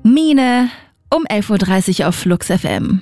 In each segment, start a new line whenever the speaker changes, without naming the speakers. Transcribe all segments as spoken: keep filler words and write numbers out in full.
Mine um elf Uhr dreißig auf Flux F M.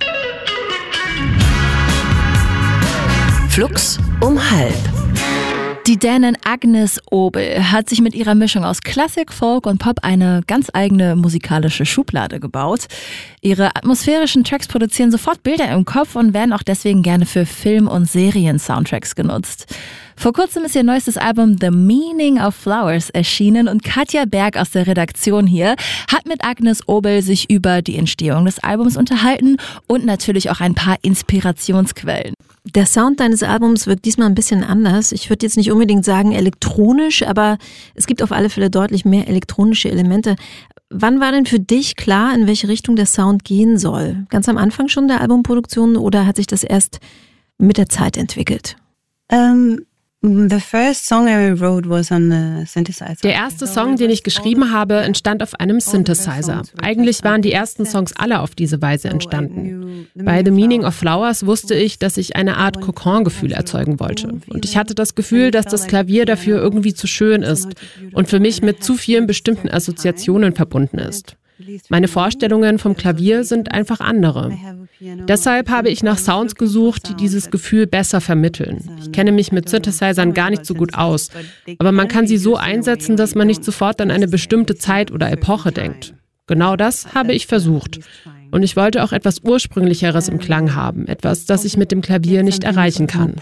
Flux um halb.
Die Dänin Agnes Obel hat sich mit ihrer Mischung aus Klassik, Folk und Pop eine ganz eigene musikalische Schublade gebaut. Ihre atmosphärischen Tracks produzieren sofort Bilder im Kopf und werden auch deswegen gerne für Film- und Serien-Soundtracks genutzt. Vor kurzem ist ihr neuestes Album The Meaning of Flowers erschienen und Katja Berg aus der Redaktion hier hat mit Agnes Obel sich über die Entstehung des Albums unterhalten und natürlich auch ein paar Inspirationsquellen.
Der Sound deines Albums wirkt diesmal ein bisschen anders. Ich würde jetzt nicht unbedingt sagen elektronisch, aber es gibt auf alle Fälle deutlich mehr elektronische Elemente. Wann war denn für dich klar, in welche Richtung der Sound gehen soll? Ganz am Anfang schon der Albumproduktion oder hat sich das erst mit der Zeit entwickelt?
Um The first song I wrote was on the synthesizer.
Der erste Song, den ich geschrieben habe, entstand auf einem Synthesizer. Eigentlich waren die ersten Songs alle auf diese Weise entstanden. Bei The Meaning of Flowers wusste ich, dass ich eine Art Kokon-Gefühl erzeugen wollte. Und ich hatte das Gefühl, dass das Klavier dafür irgendwie zu schön ist und für mich mit zu vielen bestimmten Assoziationen verbunden ist. Meine Vorstellungen vom Klavier sind einfach andere. Deshalb habe ich nach Sounds gesucht, die dieses Gefühl besser vermitteln. Ich kenne mich mit Synthesizern gar nicht so gut aus, aber man kann sie so einsetzen, dass man nicht sofort an eine bestimmte Zeit oder Epoche denkt. Genau das habe ich versucht. Und ich wollte auch etwas Ursprünglicheres im Klang haben, etwas, das ich mit dem Klavier nicht erreichen kann.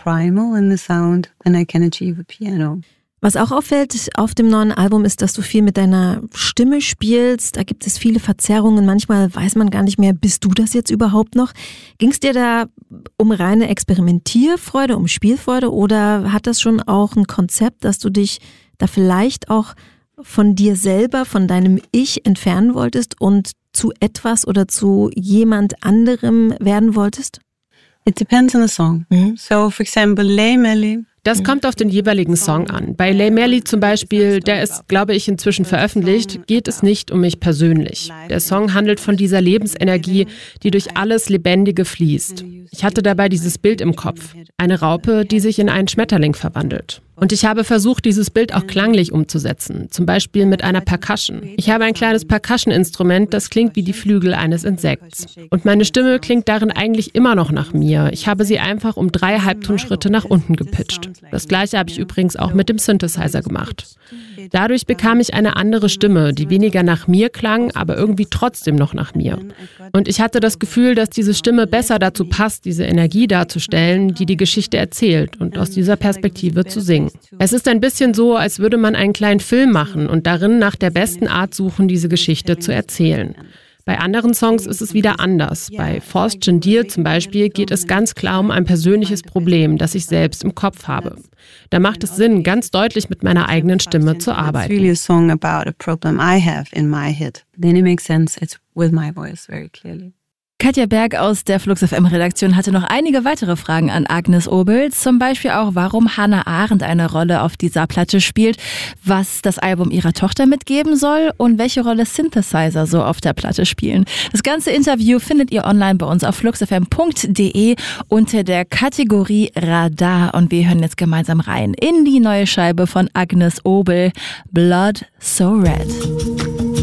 Was auch auffällt auf dem neuen Album ist, dass du viel mit deiner Stimme spielst. Da gibt es viele Verzerrungen. Manchmal weiß man gar nicht mehr, bist du das jetzt überhaupt noch? Ging es dir da um reine Experimentierfreude, um Spielfreude oder hat das schon auch ein Konzept, dass du dich da vielleicht auch von dir selber, von deinem Ich entfernen wolltest und zu etwas oder zu jemand anderem werden wolltest?
It depends on the song. Mm-hmm. So, for example, Lay Melly.
Das kommt auf den jeweiligen Song an. Bei Lay Melly zum Beispiel, der ist, glaube ich, inzwischen veröffentlicht, geht es nicht um mich persönlich. Der Song handelt von dieser Lebensenergie, die durch alles Lebendige fließt. Ich hatte dabei dieses Bild im Kopf. Eine Raupe, die sich in einen Schmetterling verwandelt. Und ich habe versucht, dieses Bild auch klanglich umzusetzen, zum Beispiel mit einer Percussion. Ich habe ein kleines Percussion-Instrument, das klingt wie die Flügel eines Insekts. Und meine Stimme klingt darin eigentlich immer noch nach mir. Ich habe sie einfach um drei Halbtonschritte nach unten gepitcht. Das gleiche habe ich übrigens auch mit dem Synthesizer gemacht. Dadurch bekam ich eine andere Stimme, die weniger nach mir klang, aber irgendwie trotzdem noch nach mir. Und ich hatte das Gefühl, dass diese Stimme besser dazu passt, diese Energie darzustellen, die die Geschichte erzählt und aus dieser Perspektive zu singen. Es ist ein bisschen so, als würde man einen kleinen Film machen und darin nach der besten Art suchen, diese Geschichte zu erzählen. Bei anderen Songs ist es wieder anders. Bei Forced Gendir zum Beispiel geht es ganz klar um ein persönliches Problem, das ich selbst im Kopf habe. Da macht es Sinn, ganz deutlich mit meiner eigenen Stimme zu arbeiten.
It's really a song about a problem I have in my head. Then it makes sense. It's with my voice very clearly.
Katja Berg aus der Flux F M-Redaktion hatte noch einige weitere Fragen an Agnes Obel. Zum Beispiel auch, warum Hannah Arendt eine Rolle auf dieser Platte spielt, was das Album ihrer Tochter mitgeben soll und welche Rolle Synthesizer so auf der Platte spielen. Das ganze Interview findet ihr online bei uns auf flux f m punkt d e unter der Kategorie Radar. Und wir hören jetzt gemeinsam rein in die neue Scheibe von Agnes Obel, Blood So Red.